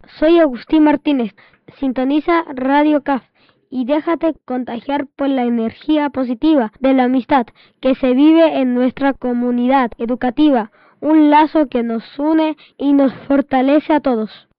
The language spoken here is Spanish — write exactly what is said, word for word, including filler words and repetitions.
soy Agustín Martínez. Sintoniza Radio C A F y déjate contagiar por la energía positiva de la amistad que se vive en nuestra comunidad educativa, un lazo que nos une y nos fortalece a todos.